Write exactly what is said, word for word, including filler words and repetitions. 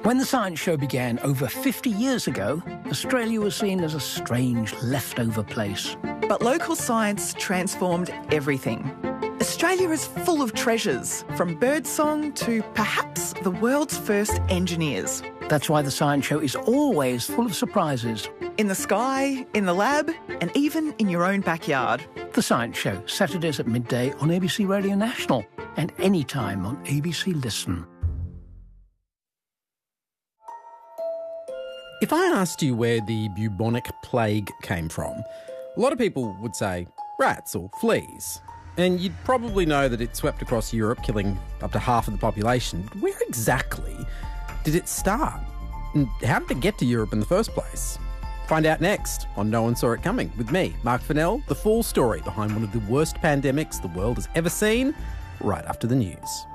When the Science Show began over fifty years ago, Australia was seen as a strange, leftover place. But local science transformed everything. Australia is full of treasures, from birdsong to perhaps the world's first engineers. That's why the Science Show is always full of surprises. In the sky, in the lab, and even in your own backyard. The Science Show, Saturdays at midday on A B C Radio National and anytime on A B C Listen. If I asked you where the bubonic plague came from, a lot of people would say rats or fleas. And you'd probably know that it swept across Europe, killing up to half of the population. But where exactly did it start? And how did it get to Europe in the first place? Find out next on No One Saw It Coming with me, Mark Fennell, the full story behind one of the worst pandemics the world has ever seen, right after the news.